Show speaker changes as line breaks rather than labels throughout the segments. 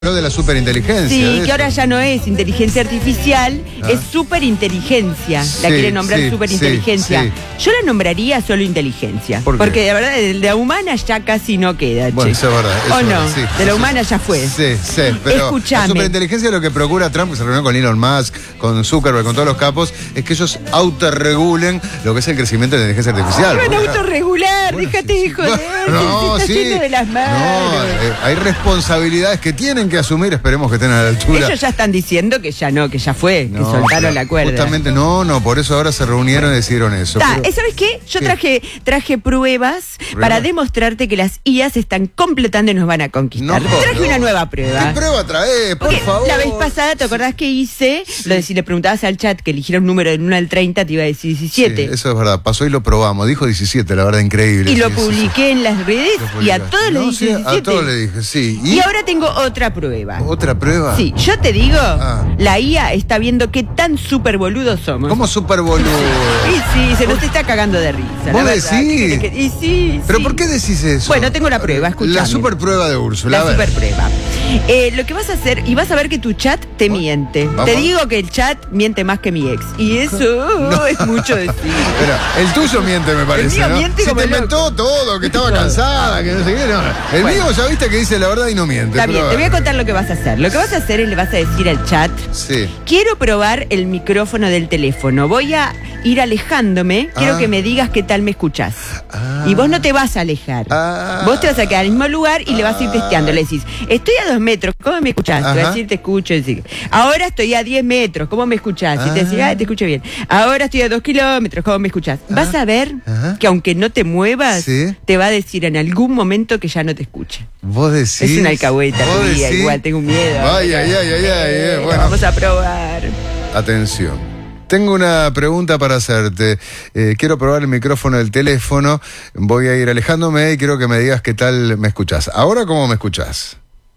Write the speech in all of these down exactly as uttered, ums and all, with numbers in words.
Habló de la superinteligencia.
Sí, que ahora ya no es inteligencia artificial, ah. es superinteligencia.
Sí,
la quiere nombrar
sí,
superinteligencia.
sí, sí.
Yo la nombraría solo inteligencia.
¿Por qué?
Porque de verdad, de la humana ya casi no queda.
Bueno,
che.
eso es verdad. Eso
¿O
es
no?
verdad, sí.
De la
Eso,
humana ya fue.
Sí, sí. Pero
Escuchame.
la superinteligencia es lo que procura Trump, que se reunió con Elon Musk, con Zuckerberg, con todos los capos, es que ellos autorregulen lo que es el crecimiento de la inteligencia artificial.
Van a
Porque,
autorregular,
bueno,
déjate
sí, sí.
hijo de
Bueno,
él,
no,
se está
sí.
yendo de las manos.
No, eh, hay responsabilidades que tienen que asumir, esperemos que estén a la altura.
Ellos ya están diciendo que ya no, que ya fue,
No,
que soltaron
pero
la cuerda.
Justamente no, no, por eso ahora se reunieron y decidieron eso.
Ta,
pero-
¿sabes qué? Yo
¿Qué?
traje traje pruebas,
¿Pruebas?
para demostrarte que las I A se están completando y nos van a conquistar.
No,
traje
no.
una nueva prueba.
¿Qué prueba traes, por
Porque
favor?
la vez pasada, ¿te acordás que hice? Lo de si le preguntabas al chat que eligiera un número del uno al treinta, te iba a decir diecisiete.
Sí, eso es verdad. Pasó y lo probamos. Dijo diecisiete, la verdad, increíble.
Y lo
Sí, sí, sí.
publiqué en las redes
Lo
y a
publicaste.
todos les
No,
dije
sí,
diecisiete.
A todos le dije, sí.
Y ahora tengo otra prueba.
¿Otra prueba?
Sí, yo te digo,
Ah.
la I A está viendo qué tan súper boludos somos.
¿Cómo super boludo?
Y sí, se nos está cagando de risa.
¿Vos
la verdad.
decís?
¿Qué querés que- Y sí,
¿Pero
sí.
por qué decís eso?
Bueno, tengo la prueba, escuchame.
La super prueba de Úrsula.
La
a ver.
super prueba. Eh, lo que vas a hacer, y vas a ver que tu chat te miente.
Vamos.
Te digo que el chat miente más que mi ex. Y eso es mucho decir.
Pero el tuyo miente, me parece.
mío
¿no?
miente
Si
como
te
loco.
inventó todo, que estaba cansada, que no sé qué. No. El
Bueno.
mío ya viste que dice la verdad y no miente.
Está bien,
pero-
te voy a contar lo que vas a hacer. Lo que vas a hacer es le vas a decir al chat:
Sí.
quiero probar el micrófono del teléfono. Voy a ir alejándome. Quiero
Ah.
que me digas qué tal me escuchás.
Ah.
Y vos no te vas a alejar.
Ah.
Vos te vas a quedar al mismo lugar y le vas a ir testeando. Le decís, estoy a dos metros, ¿cómo me escuchás? Te va a
Ajá.
decir, te escucho. Decir, ahora estoy a diez metros, ¿cómo me escuchás? Y te
Ah.
decís, ah, te escucho bien. Ahora estoy a dos kilómetros, ¿cómo me escuchás? Vas a ver
Ajá.
que aunque no te muevas,
Sí.
te va a decir en algún momento que ya no te escuche.
Vos decís.
Es una alcahueta
vos
mía,
decís.
igual tengo un miedo.
Ay, ay, ay, ay, ay. eh,
Lo
Bueno,
Vamos a probar.
atención. Tengo una pregunta para hacerte. Eh, quiero probar el micrófono del teléfono. Voy a ir alejándome y quiero que me digas qué tal me escuchás. ¿Ahora cómo me escuchás?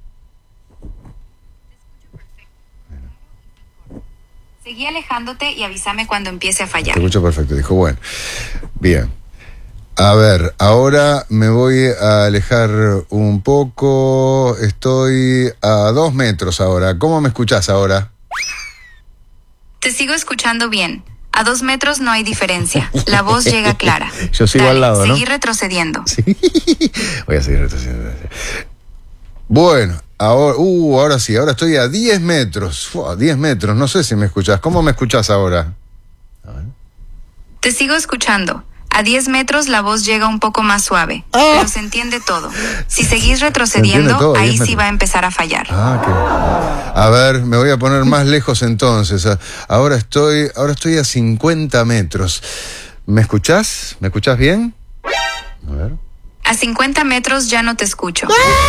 Seguí alejándote y avísame cuando empiece a
Te
fallar.
escucho perfecto. Dijo, bueno. Bien. A ver, ahora me voy a alejar un poco. Estoy a dos metros ahora. ¿Cómo me escuchás ahora?
Te sigo escuchando bien. A dos metros no hay diferencia. La voz llega clara.
Yo sigo
Dale,
al lado, ¿no?
Seguí retrocediendo.
Sí. Voy a seguir retrocediendo. Bueno, ahora, uh, ahora sí, ahora estoy a diez metros. Fua, diez metros, no sé si me escuchás. ¿Cómo me escuchás ahora?
Te sigo escuchando. A diez metros la voz llega un poco más suave,
Ah.
pero se entiende todo. Si seguís
Se
retrocediendo,
entiende todo,
ahí
diez
sí
metros.
va a empezar a fallar.
Ah, qué... A ver, me voy a poner más lejos entonces. Ah, Ahora estoy, ahora estoy a cincuenta metros. ¿Me escuchás? ¿Me escuchás bien? A ver.
A cincuenta metros ya no te escucho.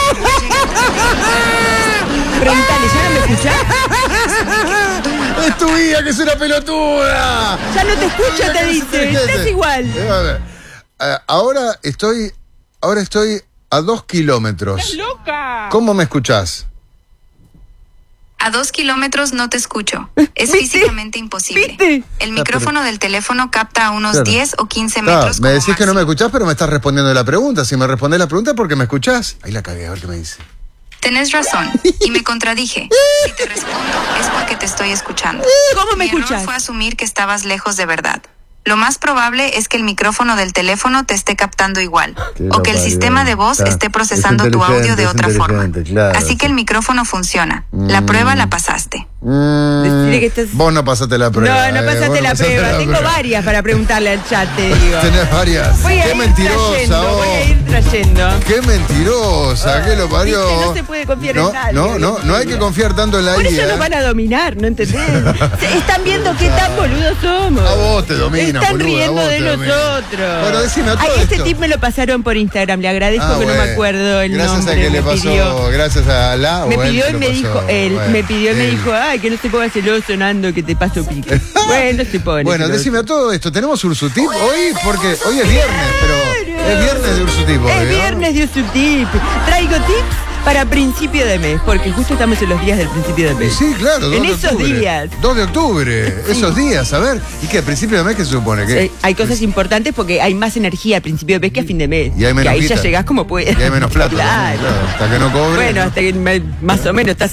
Preguntale, ¿ya no me escuchás?
¡Es tu hija que es una pelotuda!
Ya no te escucha, te dice. Estás igual.
Eh, a ver. Eh, ahora estoy, ahora estoy a dos kilómetros.
¡Loca!
¿Cómo me escuchás?
A dos kilómetros no te escucho. Es
¿Viste?
físicamente imposible.
¿Viste?
El micrófono del teléfono capta a unos
Claro.
diez o quince
Ah,
metros.
me
como
decís que no me
máximo.
escuchás, pero me estás respondiendo la pregunta. Si me respondés la pregunta, ¿por qué me escuchás? Ahí la cagué, a ver qué me dice.
Tenés razón. Y me contradije. Si te respondo, es porque te estoy escuchando.
¿Cómo me
Mi error
escuchás?
fue asumir que estabas lejos de verdad. Lo más probable es que el micrófono del teléfono te esté captando igual.
Que
O
lo
que el
parió.
sistema de voz
Está-
esté
es
procesando tu audio
inteligente,
de
es
otra forma.
inteligente, claro,
Así que
sí.
el micrófono funciona. La
Mm.
prueba la pasaste.
Mm,
Decirle que estás-
Vos no pasaste la prueba.
No, no
eh,
pasaste
vos no
la
pasaste
prueba.
la
Tengo
prueba.
varias para preguntarle al chat, te digo.
Tenés varias.
Voy a
Qué
ir
mentirosa
trayendo,
vos.
voy a ir trayendo.
Qué mentirosa, que lo parió.
Viste, no se puede confiar en
no,
nadie,
No, no, no hay que confiar tanto en la
Por
I A.
eso nos van a dominar, ¿no entendés? Se- Están viendo qué tan boludos somos.
A vos te dominan,
Están
boluda, a
riendo
vos
de
te dominan.
nosotros.
Bueno, decime a todo
Ay, este
esto.
tip me lo pasaron por Instagram. Le agradezco
Ah,
que no
bueno.
me acuerdo el
gracias
nombre.
a que le
me
pasó,
pidió.
gracias a la
Me
o él
pidió
te
y
lo
me
pasó.
dijo, él,
Bueno,
me pidió y me
él.
dijo, ay, que no se ponga celoso, Nando, que te paso pique. Bueno, se pone.
Bueno,
celoso.
decime a todo esto. ¿Tenemos Ursutip hoy? Porque hoy es viernes, pero es viernes de Ursutip.
Es
¿no?
viernes de Ursutip. Traigo tips Para principio de mes, porque justo estamos en los días del principio de
Y
mes.
sí, claro, dos
En
de
esos
octubre.
días.
dos de octubre, esos días, a ver. ¿Y qué? ¿A principio de mes qué se supone? ¿Qué?
Eh, hay cosas importantes porque hay más energía a principio de mes que a fin de mes.
Y hay menos
que ahí
guita.
ya llegás como puedas.
Y hay menos plata.
Claro.
También, claro, hasta que no cobre.
Bueno, hasta que me- más o menos estás